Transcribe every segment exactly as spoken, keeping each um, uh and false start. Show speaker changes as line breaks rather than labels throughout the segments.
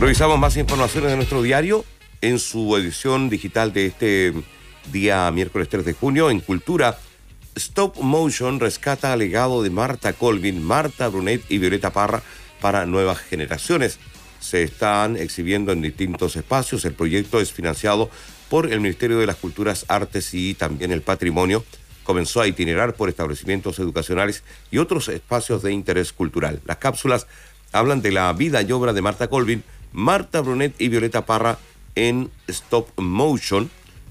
Revisamos más informaciones de nuestro diario en su edición digital de este día miércoles tres de junio. En Cultura, Stop Motion rescata legado de Marta Colvin, Marta Brunet y Violeta Parra para nuevas generaciones. Se están exhibiendo en distintos espacios. El proyecto es financiado por el Ministerio de las Culturas, Artes y también el Patrimonio. Comenzó a itinerar por establecimientos educacionales y otros espacios de interés cultural. Las cápsulas hablan de la vida y obra de Marta Colvin, Marta Brunet y Violeta Parra en Stop Motion.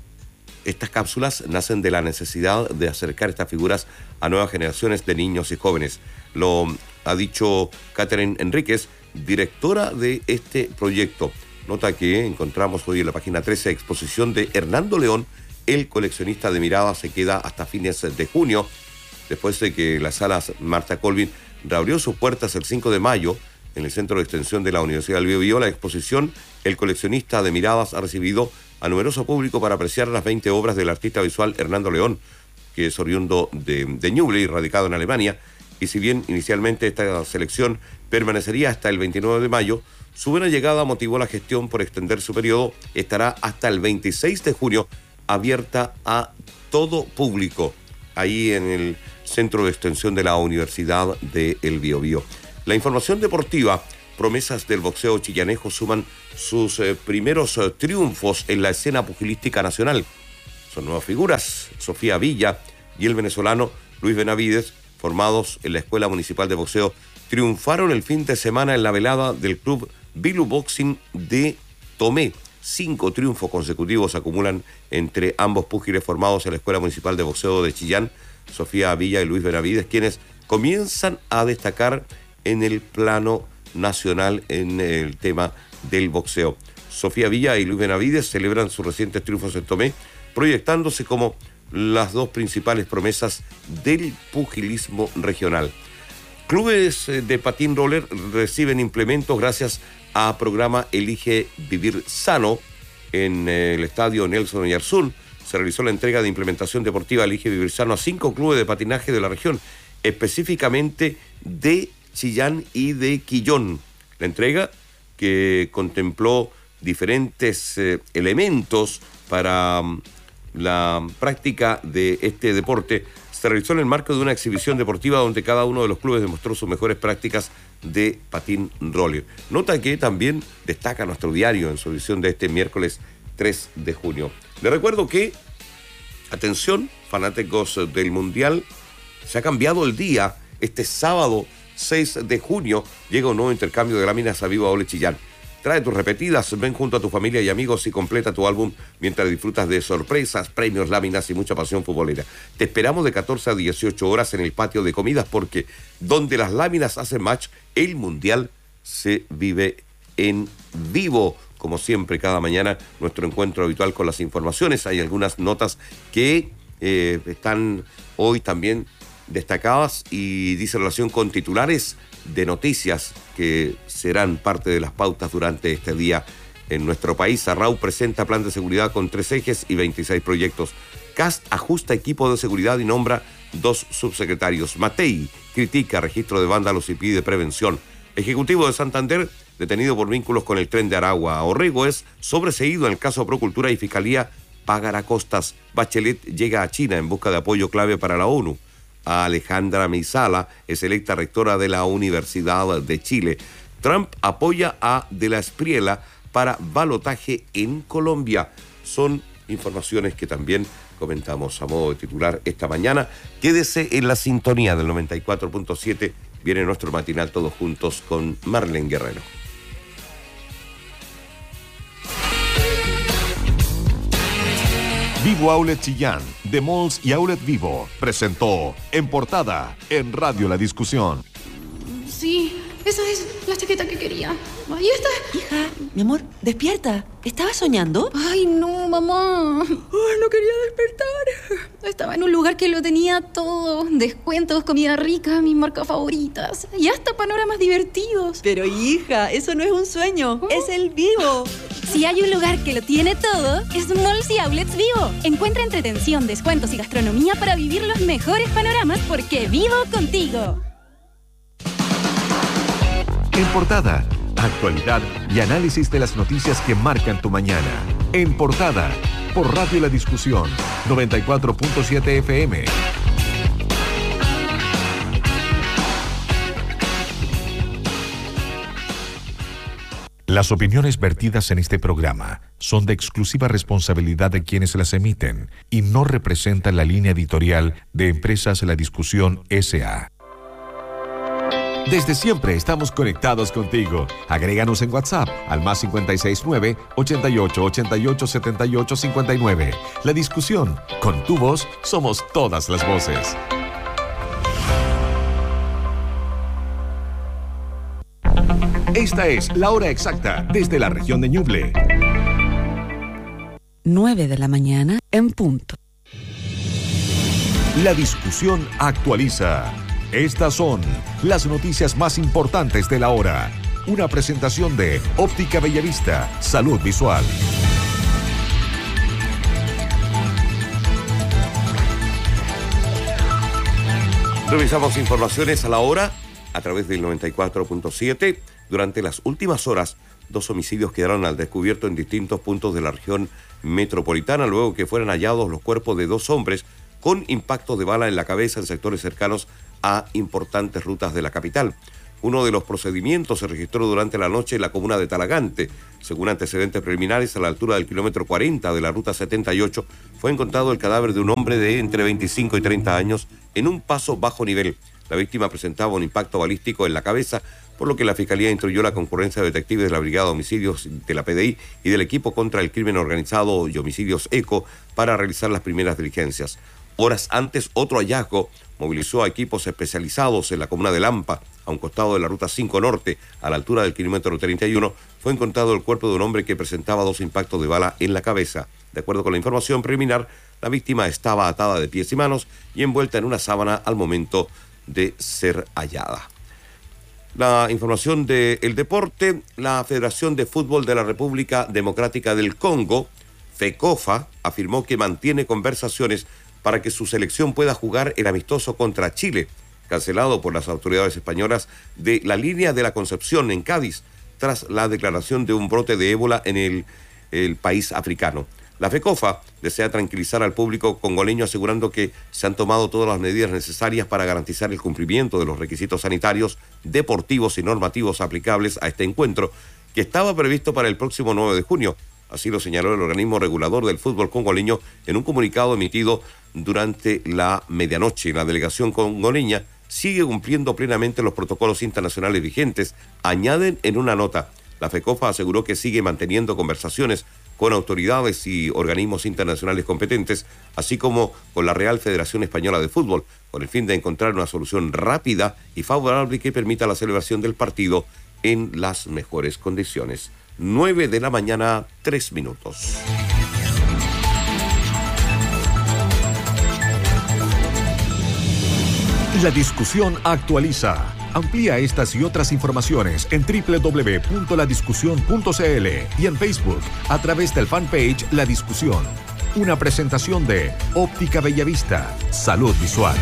Estas cápsulas nacen de la necesidad de acercar estas figuras a nuevas generaciones de niños y jóvenes. Lo ha dicho Catherine Enríquez, directora de este proyecto. Nota que encontramos hoy en la página trece exposición de Hernando León, el coleccionista de miradas. Se queda hasta fines de junio, después de que las salas Marta Colvin reabrió sus puertas el cinco de mayo en el Centro de Extensión de la Universidad del Biobío. La exposición El coleccionista de miradas ha recibido a numeroso público para apreciar las veinte obras del artista visual Hernando León, que es oriundo de, de Ñuble y radicado en Alemania. Y si bien inicialmente esta selección permanecería hasta el veintinueve de mayo, su buena llegada motivó la gestión por extender su periodo. Estará hasta el veintiséis de junio abierta a todo público, ahí en el Centro de Extensión de la Universidad del Biobío. La información deportiva, promesas del boxeo chillanejo suman sus eh, primeros eh, triunfos en la escena pugilística nacional. Son nuevas figuras, Sofía Villa y el venezolano Luis Benavides, formados en la Escuela Municipal de Boxeo, triunfaron el fin de semana en la velada del Club Bilu Boxing de Tomé. Cinco triunfos consecutivos acumulan entre ambos púgiles formados en la Escuela Municipal de Boxeo de Chillán, Sofía Villa y Luis Benavides, quienes comienzan a destacar en el plano nacional en el tema del boxeo. Sofía Villa y Luis Benavides celebran sus recientes triunfos en Tomé, proyectándose como las dos principales promesas del pugilismo regional. Clubes de patín roller reciben implementos gracias a programa Elige Vivir Sano. En el estadio Nelson Oyarzún se realizó la entrega de implementación deportiva Elige Vivir Sano a cinco clubes de patinaje de la región, específicamente de Chillán y de Quillón. La entrega, que contempló diferentes eh, elementos para um, la práctica de este deporte, se realizó en el marco de una exhibición deportiva donde cada uno de los clubes demostró sus mejores prácticas de patín roller. Nota que también destaca nuestro diario en su edición de este miércoles tres de junio. Le recuerdo que, atención, fanáticos del Mundial, se ha cambiado el día. Este sábado seis de junio llega un nuevo intercambio de láminas a Vivo Aule Chillán. Trae tus repetidas, ven junto a tu familia y amigos y completa tu álbum mientras disfrutas de sorpresas, premios, láminas y mucha pasión futbolera. Te esperamos de catorce a dieciocho horas en el patio de comidas, porque donde las láminas hacen match, el Mundial se vive en vivo. Como siempre, cada mañana, nuestro encuentro habitual con las informaciones. Hay algunas notas que eh, están hoy también destacadas y dice relación con titulares de noticias que serán parte de las pautas durante este día en nuestro país. Arrau presenta plan de seguridad con tres ejes y veintiséis proyectos. Cast ajusta equipo de seguridad y nombra dos subsecretarios. Matei critica registro de vándalos y pide prevención. Ejecutivo de Santander detenido por vínculos con el tren de Aragua. Orrego es sobreseído en el caso Procultura y Fiscalía pagará costas. Bachelet llega a China en busca de apoyo clave para la ONU. A Alejandra Meizala es electa rectora de la Universidad de Chile. Trump apoya a De la Espriella para balotaje en Colombia. Son informaciones que también comentamos a modo de titular esta mañana. Quédese en la sintonía del noventa y cuatro punto siete. Viene nuestro matinal Todos Juntos con Marlene Guerrero.
Vivo Outlet Chillán, de Malls y Outlet Vivo, presentó En Portada, en Radio La Discusión.
Sí, esa es la chaqueta que quería. Ahí está.
Hija, mi amor, despierta. ¿Estabas soñando?
Ay, no, mamá. Ay, no quería despertar. Estaba en un lugar que lo tenía todo. Descuentos, comida rica, mis marcas favoritas. Y hasta panoramas divertidos.
Pero hija, eso no es un sueño, ¿oh? Es el Vivo.
Si hay un lugar que lo tiene todo, es Malls y Outlets Vivo. Encuentra entretención, descuentos y gastronomía para vivir los mejores panoramas, porque vivo contigo.
En Portada, actualidad y análisis de las noticias que marcan tu mañana. En Portada, por Radio La Discusión, noventa y cuatro punto siete F M. Las opiniones vertidas en este programa son de exclusiva responsabilidad de quienes las emiten y no representan la línea editorial de Empresas La Discusión S A Desde siempre estamos conectados contigo. Agréganos en WhatsApp al más cinco seis nueve, ochenta y ocho, ochenta y ocho, setenta y ocho, cincuenta y nueve. La Discusión. Con tu voz somos todas las voces. Esta es la hora exacta desde la región de Ñuble.
nueve de la mañana en punto.
La Discusión actualiza. Estas son las noticias más importantes de la hora. Una presentación de Óptica Bellavista, Salud Visual.
Revisamos informaciones a la hora a través del noventa y cuatro punto siete. Durante las últimas horas, dos homicidios quedaron al descubierto en distintos puntos de la región metropolitana, luego que fueran hallados los cuerpos de dos hombres con impactos de bala en la cabeza en sectores cercanos a importantes rutas de la capital. Uno de los procedimientos se registró durante la noche en la comuna de Talagante. Según antecedentes preliminares, a la altura del kilómetro cuarenta de la ruta setenta y ocho, fue encontrado el cadáver de un hombre de entre veinticinco y treinta años en un paso bajo nivel. La víctima presentaba un impacto balístico en la cabeza, por lo que la Fiscalía instruyó la concurrencia de detectives de la Brigada de Homicidios de la P D I y del Equipo contra el Crimen Organizado y Homicidios ECO para realizar las primeras diligencias. Horas antes, otro hallazgo movilizó a equipos especializados en la comuna de Lampa, a un costado de la Ruta cinco Norte, a la altura del kilómetro treinta y uno, fue encontrado el cuerpo de un hombre que presentaba dos impactos de bala en la cabeza. De acuerdo con la información preliminar, la víctima estaba atada de pies y manos y envuelta en una sábana al momento de ser hallada. La información del deporte, la Federación de Fútbol de la República Democrática del Congo, FECOFA, afirmó que mantiene conversaciones para que su selección pueda jugar el amistoso contra Chile, cancelado por las autoridades españolas de la línea de la Concepción en Cádiz, tras la declaración de un brote de ébola en el, el país africano. La FECOFA desea tranquilizar al público congoleño asegurando que se han tomado todas las medidas necesarias para garantizar el cumplimiento de los requisitos sanitarios, deportivos y normativos aplicables a este encuentro, que estaba previsto para el próximo nueve de junio. Así lo señaló el organismo regulador del fútbol congoleño en un comunicado emitido durante la medianoche. La delegación congoleña sigue cumpliendo plenamente los protocolos internacionales vigentes, añaden en una nota. La FECOFA aseguró que sigue manteniendo conversaciones con autoridades y organismos internacionales competentes, así como con la Real Federación Española de Fútbol, con el fin de encontrar una solución rápida y favorable que permita la celebración del partido en las mejores condiciones. nueve de la mañana, tres minutos.
La Discusión actualiza. Amplía estas y otras informaciones en doble u doble u doble u punto la discusión punto c l y en Facebook a través del fanpage La Discusión. Una presentación de Óptica Bellavista, Salud Visual.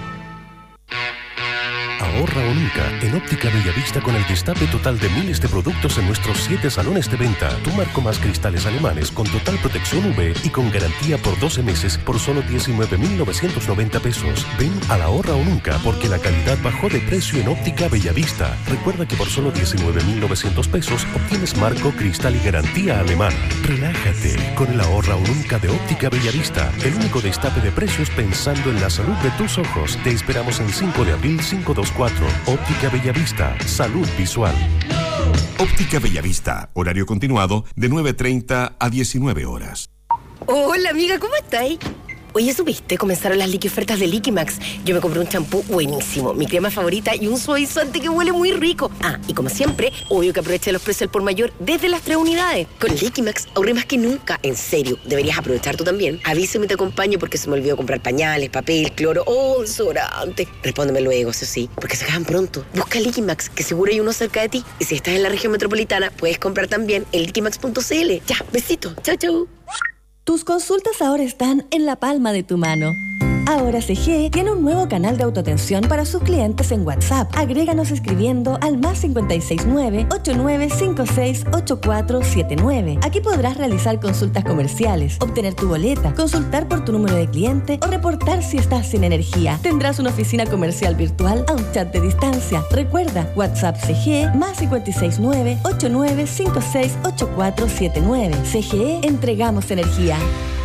Ahorra o nunca en Óptica Bellavista con el destape total de miles de productos en nuestros siete salones de venta. Tu marco más cristales alemanes con total protección U V y con garantía por doce meses por solo diecinueve mil novecientos noventa pesos. Ven a la Ahorra o nunca porque la calidad bajó de precio en Óptica Bellavista. Recuerda que por solo diecinueve mil novecientos pesos obtienes marco, cristal y garantía alemán. Relájate con el Ahorra o nunca de Óptica Bellavista. El único destape de precios pensando en la salud de tus ojos. Te esperamos en cinco de abril, cinco dos cuatro. Óptica Bellavista, Salud Visual.
Óptica Bellavista, horario continuado de nueve treinta a diecinueve horas.
Hola amiga, ¿cómo estáis? Oye, ¿supiste? Comenzaron las liqui ofertas de Liquimax. Yo me compré un champú buenísimo, mi crema favorita y un suavizante que huele muy rico. Ah, y como siempre, obvio que aproveché los precios al por mayor desde las tres unidades. Con Liquimax ahorré más que nunca. En serio, deberías aprovechar tú también. Avísame y te acompaño porque se me olvidó comprar pañales, papel, cloro o desodorante. Respóndeme luego, eso sí, porque se acaban pronto. Busca Liquimax, que seguro hay uno cerca de ti. Y si estás en la región metropolitana, puedes comprar también en liquimax punto c l. Ya, besito. Chau, chau.
Tus consultas ahora están en la palma de tu mano. Ahora C G E tiene un nuevo canal de autoatención para sus clientes en WhatsApp. Agréganos escribiendo al más cinco seis nueve, ocho nueve cinco seis, ocho cuatro siete nueve. Aquí podrás realizar consultas comerciales, obtener tu boleta, consultar por tu número de cliente o reportar si estás sin energía. Tendrás una oficina comercial virtual a un chat de distancia. Recuerda, WhatsApp C G E más cinco seis nueve, ocho nueve cinco seis, ocho cuatro siete nueve. C G E, entregamos energía.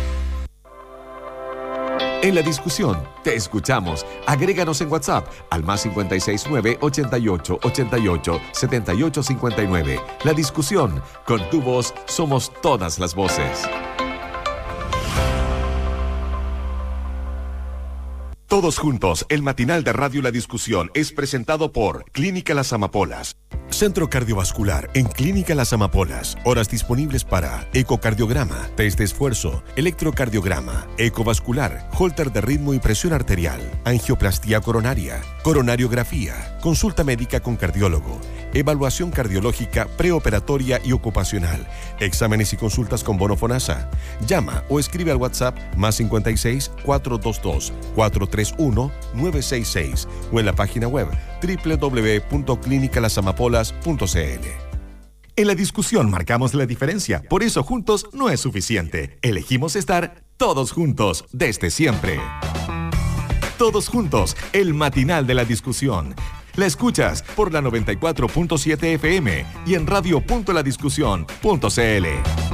En la discusión, te escuchamos. Agréganos en WhatsApp al más cinco seis nueve, ochenta y ocho, ochenta y ocho, setenta y ocho cincuenta y nueve. La discusión, con tu voz somos todas las voces. Todos juntos, el matinal de Radio La Discusión es presentado por Clínica Las Amapolas. Centro Cardiovascular en Clínica Las Amapolas. Horas disponibles para ecocardiograma, test de esfuerzo, electrocardiograma, ecovascular, holter de ritmo y presión arterial, angioplastía coronaria, coronariografía, consulta médica con cardiólogo, evaluación cardiológica preoperatoria y ocupacional, exámenes y consultas con bono FONASA. Llama o escribe al WhatsApp más cincuenta y seis, cuatrocientos veintidós, cuatrocientos treinta y uno, novecientos sesenta y seis o en la página web doble u doble u doble u punto clínica las amapolas punto c l. En la discusión marcamos la diferencia, por eso juntos no es suficiente. Elegimos estar todos juntos desde siempre. Todos juntos, el matinal de la discusión. La escuchas por la noventa y cuatro punto siete F M y en radio punto la discusión punto c l.